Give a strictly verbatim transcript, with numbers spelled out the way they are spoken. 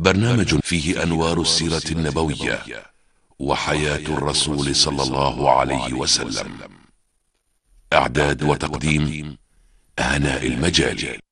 برنامج فيه أنوار السيرة النبوية وحياة الرسول صلى الله عليه وسلم. إعداد وتقديم هناء المجالي.